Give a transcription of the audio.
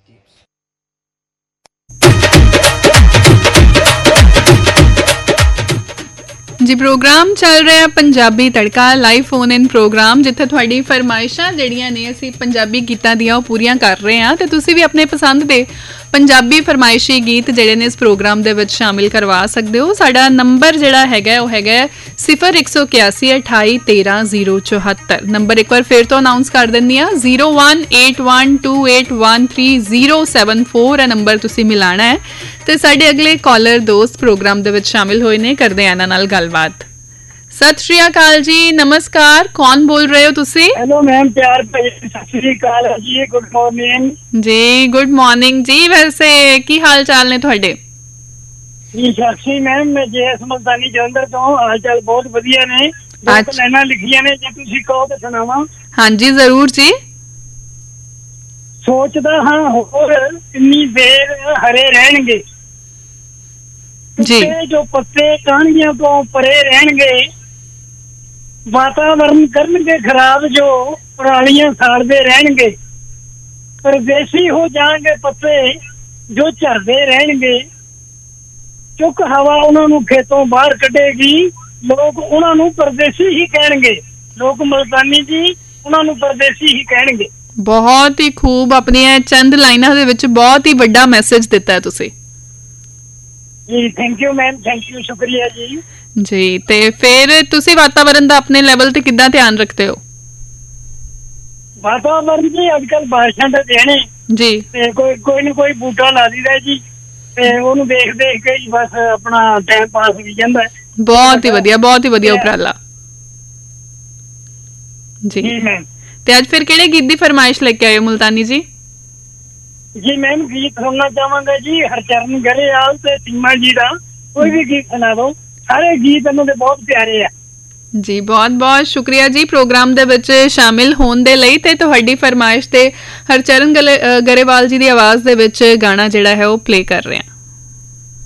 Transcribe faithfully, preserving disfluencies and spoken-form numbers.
जी programme चल रहा है पंजाबी तड़का लाइव फोन इन प्रोग्राम जिथे तुहाडी फरमाइशां जिहड़ियां ने असीं पंजाबी गीतां दियां ओह पूरीआं कर रहे हां ते तुसीं भी अपने पसंद दे पंजाबी फरमाइशी गीत जिहड़े ने इस प्रोग्राम दे विच शामिल करवा सकदे हो। साडा नंबर जिहड़ा हैगा ओह हैगा सिफर एक सौ इक्यासी अठाई तेरह जीरो चौहत्तर। नंबर एक बार फिर तो अनाउंस कर दिंदी हां zero one eight one two eight one three zero seven four है नंबर तुसीं मिलाना है ते साडे अगले कॉलर दोस्त प्रोग्राम दे विच शामिल होए ने करदे आं इन्हां नाल गलबात। सत श्री अकाल जी, नमस्कार, कौन बोल रहे हो तुसी? हेलो मैम, प्यार भरी सत श्री अकाल जी, गुड मॉर्निंग जी। गुड मॉर्निंग जी। वैसे की हाल चाल ने तुहाडे? जी साक्षी मैम, मैं जेएस मुल्तानी जलंधर तो हाल चाल बहुत वधिया ने। दो लाइनां लिखियां ने, जे तुसी कहो तो सुनावां। हां जी जरूर जी। सोचदा हां होर कितनी देर हरे रहणगे जी, जो पत्ते कहानियां तो परे रहणगे, वातावरण करनगे खराब जो परालियां साड़दे रहणगे, परदेसी हो जाएंगे पत्ते जो झरदे रहणगे, चुक हवा उन्हां नूं खेतों बाहर कढेगी, लोग उन्हां नूं परदेसी ही कहणगे। लोग मुल्तानी जी उन्हां नूं परदेसी ही कहणगे। बहुत ही खूब अपनी चंद लाइनां दे विच बहुत ही बड़ा मैसेज दिता है तुसी जी। Thank you ma'am, thank you, शुक्रिया जी जी। ते फिर तुसी वातावरण दा अपने लेवल ते किद्दां ध्यान रखते हो? वातावरण जी अजकल बारिशां दे दिन जी, ते कोई कोई ना कोई बूटा ला दीदा जी ते ओनू देख देख के ही बस अपना टाइम पास हो जांदा है। बहुत ही वधिया, बहुत ही वधिया उपराला जी। जी मैम। ते आज फिर किहड़े गीत दी फरमाइश लेके आए हो मुल्तानी जी? जी मैम, गीत सुनना चाहांगा जी हरचरण गरेवाल ते सीमा जी दा, कोई भी गीत सुना दो, सारे गीत इन्हां दे बहुत प्यारे आ जी। बहुत बहुत शुक्रिया जी प्रोग्राम दे विच शामिल होण दे लई ते तुहाडी फरमाइश ते हरचरण गरेवाल जी दी आवाज़ दे विच गाना जिहड़ा है वो प्ले कर रहे हैं।